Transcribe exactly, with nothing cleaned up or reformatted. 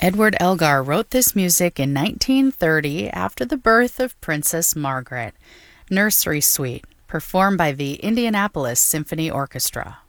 Edward Elgar wrote this music in nineteen thirty after the birth of Princess Margaret. Nursery Suite, performed by the Indianapolis Symphony Orchestra.